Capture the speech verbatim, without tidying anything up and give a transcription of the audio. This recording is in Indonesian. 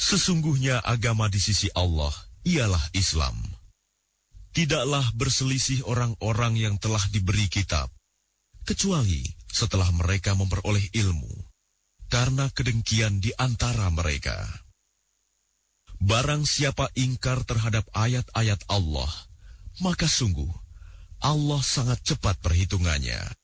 Sesungguhnya agama di sisi Allah ialah Islam. Tidaklah berselisih orang-orang yang telah diberi kitab, kecuali setelah mereka memperoleh ilmu, karena kedengkian di antara mereka. Barang siapa ingkar terhadap ayat-ayat Allah, maka sungguh Allah sangat cepat perhitungannya.